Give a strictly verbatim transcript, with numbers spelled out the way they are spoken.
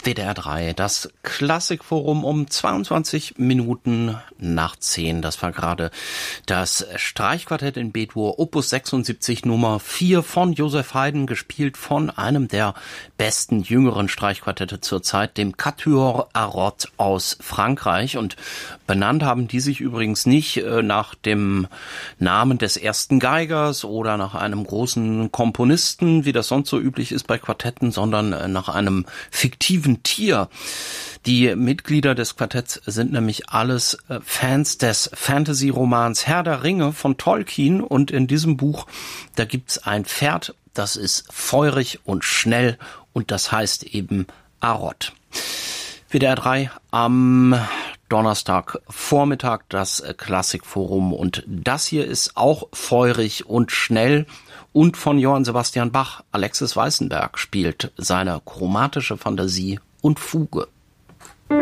W D R drei, das Klassikforum um zweiundzwanzig Minuten nach zehn. Das war gerade das Streichquartett in B-Dur, Opus sechsundsiebzig Nummer vier von Joseph Haydn, gespielt von einem der besten jüngeren Streichquartette zur Zeit, dem Quatuor Arrot aus Frankreich. Und benannt haben die sich übrigens nicht äh, nach dem Namen des ersten Geigers oder nach einem großen Komponisten, wie das sonst so üblich ist bei Quartetten, sondern äh, nach einem fiktiven Tier. Die Mitglieder des Quartetts sind nämlich alles Fans des Fantasy-Romans Herr der Ringe von Tolkien, und in diesem Buch, da gibt's ein Pferd, das ist feurig und schnell, und das heißt eben Arrot. W D R drei am Donnerstagvormittag, das Klassikforum, und das hier ist auch feurig und schnell und von Johann Sebastian Bach. Alexis Weissenberg spielt seine chromatische Fantasie und Fuge.